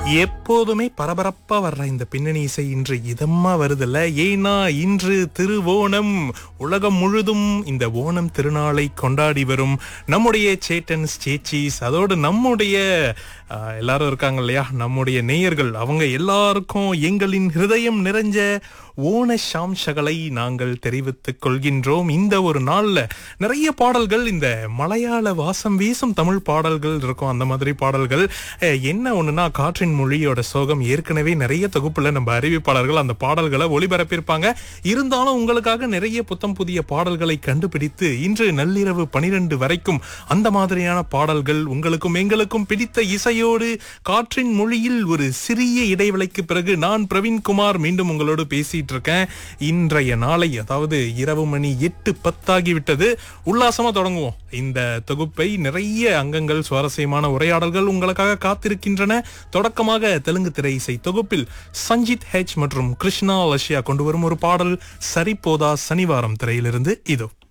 எப்போதுமே பரபரப்பா வர்ற இந்த பின்னணி இசை இன்று இதமா வருதுல்ல. ஏன்னா இன்று திருவோணம். உலகம் முழுதும் இந்த ஓணம் திருநாளை கொண்டாடி வரும் நம்முடைய சேட்டன்ஸ் சேச்சீஸ், அதோடு நம்முடைய எல்லாரும் இருக்காங்க இல்லையா, நம்முடைய நேயர்கள், அவங்க எல்லாருக்கும் எங்களின் ஹிருதயம் நிறைஞ்ச ஓண சாம்சகளை நாங்கள் தெரிவித்துக் கொள்கின்றோம். இந்த ஒரு நாள்ல நிறைய பாடல்கள், இந்த மலையாள வாசம் வீசும் தமிழ் பாடல்கள் இருக்கும். அந்த மாதிரி பாடல்கள் என்ன ஒண்ணுன்னா, காற்றின் மொழியோட சோகம் ஏற்கனவே நிறைய தொகுப்புல நம்ம அறிவிப்பாளர்கள் அந்த பாடல்களை ஒளிபரப்பியிருப்பாங்க. இருந்தாலும் உங்களுக்காக நிறைய புத்தம் புதிய பாடல்களை கண்டுபிடித்து இன்று நள்ளிரவு 12 வரைக்கும் அந்த மாதிரியான பாடல்கள் உங்களுக்கும் எங்களுக்கும் பிடித்த இசையோடு காற்றின் மொழியில் ஒரு சிறிய இடைவெளிக்கு பிறகு நான் பிரவீன்குமார் மீண்டும் உங்களோடு பேசிட்டு இருக்கேன். இன்றைய நாளை, அதாவது இரவு மணி 8:10 ஆகிவிட்டது. உல்லாசமா தொடங்குவோம் இந்த தொகுப்பை. நிறைய அங்கங்கள், சுவாரஸ்யமான உரையாடல்கள் உங்களுக்காக காத்திருக்கின்றன. தொடக்கமாக தெலுங்கு திரை இசை தொகுப்பில் சஞ்சித் ஹெச் மற்றும் கிருஷ்ணா லஷ்யா கொண்டு வரும் ஒரு பாடல், சரிபோதா சனிவாரம் திரையிலிருந்து இதோ.